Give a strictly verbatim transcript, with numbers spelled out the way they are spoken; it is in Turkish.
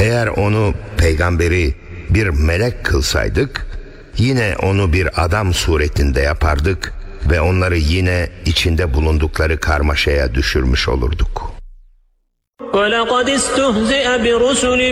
Eğer onu, peygamberi, bir melek kılsaydık, yine onu bir adam suretinde yapardık ve onları yine içinde bulundukları karmaşaya düşürmüş olurduk. وَلَقَدِ اسْتُهْزِئَ بِرُسُلٍ